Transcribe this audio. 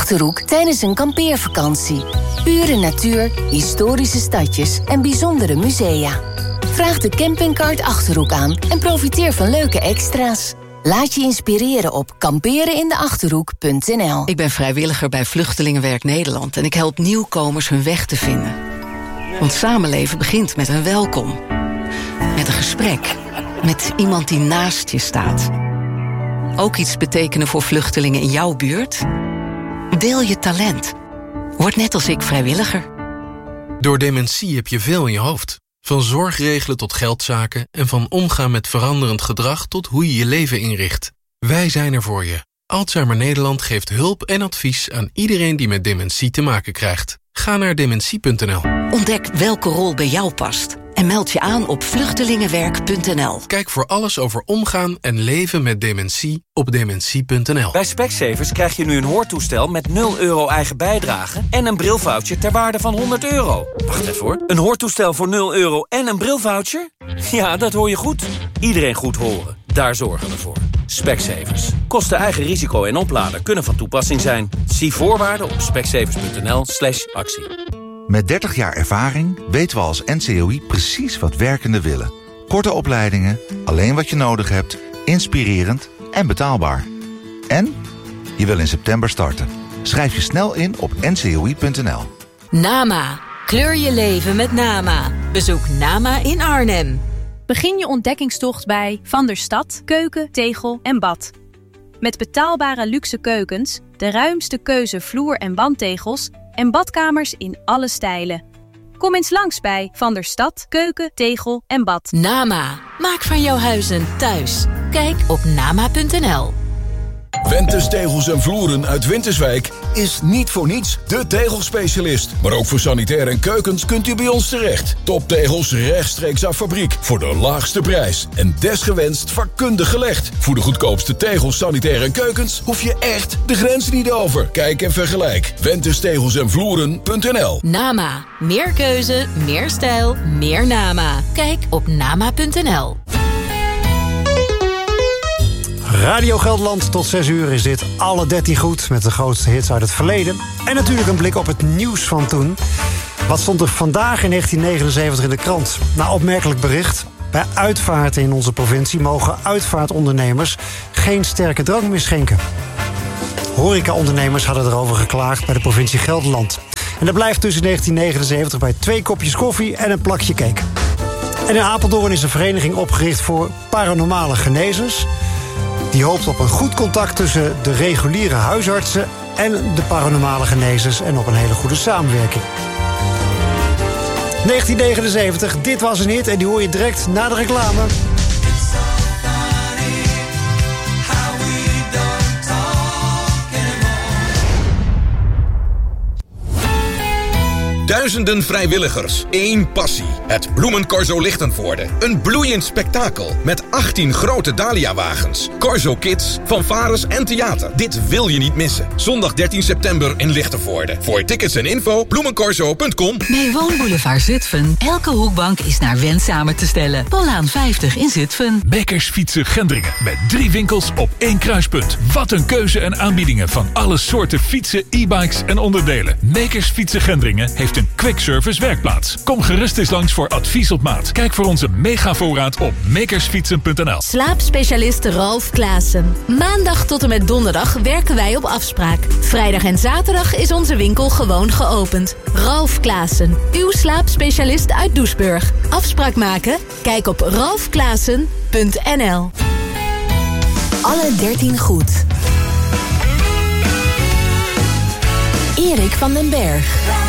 Achterhoek tijdens een kampeervakantie. Pure natuur, historische stadjes en bijzondere musea. Vraag de campingkaart Achterhoek aan en profiteer van leuke extra's. Laat je inspireren op kamperenindeachterhoek.nl. Ik ben vrijwilliger bij Vluchtelingenwerk Nederland en ik help nieuwkomers hun weg te vinden. Want samenleven begint met een welkom. Met een gesprek. Met iemand die naast je staat. Ook iets betekenen voor vluchtelingen in jouw buurt? Deel je talent. Word net als ik vrijwilliger. Door dementie heb je veel in je hoofd. Van zorgregelen tot geldzaken en van omgaan met veranderend gedrag tot hoe je je leven inricht. Wij zijn er voor je. Alzheimer Nederland geeft hulp en advies aan iedereen die met dementie te maken krijgt. Ga naar dementie.nl. Ontdek welke rol bij jou past. En meld je aan op vluchtelingenwerk.nl. Kijk voor alles over omgaan en leven met dementie op dementie.nl. Bij Specsavers krijg je nu een hoortoestel met €0 eigen bijdrage en een brilvoucher ter waarde van €100. Wacht even hoor. Een hoortoestel voor €0 en een brilvoucher? Ja, dat hoor je goed. Iedereen goed horen. Daar zorgen we voor. Specsavers. Kosten eigen risico en oplader kunnen van toepassing zijn. Zie voorwaarden op specsavers.nl/actie. Met 30 jaar ervaring weten we als NCOI precies wat werkenden willen. Korte opleidingen, alleen wat je nodig hebt, inspirerend en betaalbaar. En je wil in september starten. Schrijf je snel in op ncoi.nl. NAMA. Kleur je leven met NAMA. Bezoek NAMA in Arnhem. Begin je ontdekkingstocht bij Van der Stad Keuken, Tegel en Bad. Met betaalbare luxe keukens, de ruimste keuze vloer- en wandtegels en badkamers in alle stijlen. Kom eens langs bij Van der Stad Keuken, Tegel en Bad. NAMA. Maak van jouw huis een thuis. Kijk op nama.nl. Ventus Tegels en Vloeren uit Winterswijk is niet voor niets de tegelspecialist. Maar ook voor sanitair en keukens kunt u bij ons terecht. Toptegels rechtstreeks af fabriek voor de laagste prijs. En desgewenst vakkundig gelegd. Voor de goedkoopste tegels, sanitair en keukens hoef je echt de grens niet over. Kijk en vergelijk. Ventus Tegels en Vloeren.nl. NAMA. Meer keuze, meer stijl, meer NAMA. Kijk op nama.nl. Radio Gelderland, tot 6 uur is dit alle 13 goed... met de grootste hits uit het verleden. En natuurlijk een blik op het nieuws van toen. Wat stond er vandaag in 1979 in de krant? Nou, opmerkelijk bericht. Bij uitvaarten in onze provincie mogen uitvaartondernemers... geen sterke drank meer schenken. Horecaondernemers hadden erover geklaagd bij de provincie Gelderland. En dat blijft tussen 1979 bij 2 kopjes koffie en een plakje cake. En in Apeldoorn is een vereniging opgericht voor paranormale genezers... Die hoopt op een goed contact tussen de reguliere huisartsen... en de paranormale genezers en op een hele goede samenwerking. 1979, dit was een hit en die hoor je direct na de reclame. Duizenden vrijwilligers, één passie. Het Bloemencorso Lichtenvoorde. Een bloeiend spektakel met 18 grote Dahlia-wagens. Corso Kids, fanfares en theater. Dit wil je niet missen. Zondag 13 september in Lichtenvoorde. Voor tickets en info bloemencorso.com. Bij Woonboulevard Zutphen. Elke hoekbank is naar wens samen te stellen. Pollaan 50 in Zutphen. Bekkers Fietsen Gendringen. Met 3 winkels op 1 kruispunt. Wat een keuze en aanbiedingen van alle soorten fietsen, e-bikes en onderdelen. Bekkers Fietsen Gendringen heeft een quick-service werkplaats. Kom gerust eens langs voor advies op maat. Kijk voor onze megavoorraad op makersfietsen.nl. Slaapspecialist Ralf Klaassen. Maandag tot en met donderdag werken wij op afspraak. Vrijdag en zaterdag is onze winkel gewoon geopend. Ralf Klaassen, uw slaapspecialist uit Doesburg. Afspraak maken? Kijk op ralfklaassen.nl. Alle 13 goed. Erik van den Berg.